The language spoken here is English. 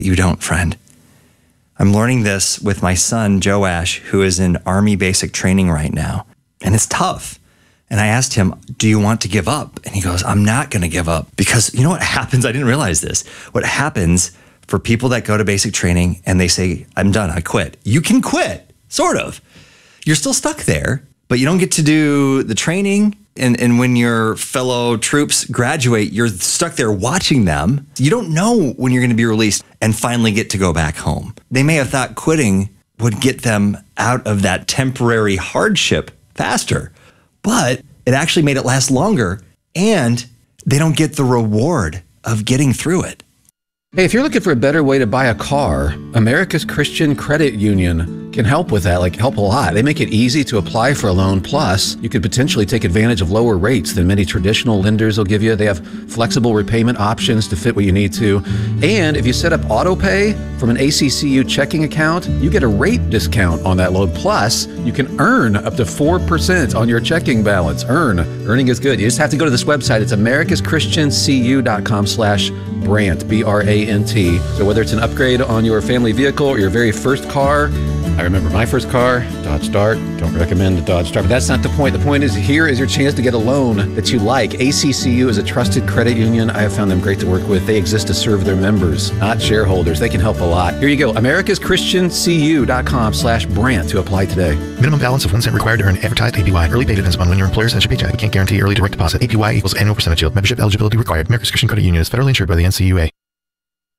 You don't, friend. I'm learning this with my son, Joash, who is in Army basic training right now. And it's tough. And I asked him, do you want to give up? And he goes, I'm not going to give up. Because you know what happens? I didn't realize this. What happens for people that go to basic training and they say, I'm done, I quit. You can quit, sort of. You're still stuck there, but you don't get to do the training. And when your fellow troops graduate, you're stuck there watching them. You don't know when you're going to be released and finally get to go back home. They may have thought quitting would get them out of that temporary hardship faster, but it actually made it last longer, and they don't get the reward of getting through it. Hey, if you're looking for a better way to buy a car, America's Christian Credit Union can help with that, help a lot. They make it easy to apply for a loan. Plus, you could potentially take advantage of lower rates than many traditional lenders will give you. They have flexible repayment options to fit what you need to. And if you set up auto pay from an ACCU checking account, you get a rate discount on that loan. Plus, you can earn up to 4% on your checking balance. Earning is good. You just have to go to this website. It's americaschristiancu.com/Brant, B-R-A-N-T. So whether it's an upgrade on your family vehicle or your very first car, I remember my first car, Dodge Dart. Don't recommend the Dodge Dart, but that's not the point. The point is, here is your chance to get a loan that you like. ACCU is a trusted credit union. I have found them great to work with. They exist to serve their members, not shareholders. They can help a lot. Here you go, americaschristiancu.com/Brant to apply today. Minimum balance of 1 cent required to earn advertised APY. Early pay depends upon when your employer sends your paycheck. We can't guarantee early direct deposit. APY equals annual percentage yield. Membership eligibility required. America's Christian Credit Union is federally insured by the NCUA.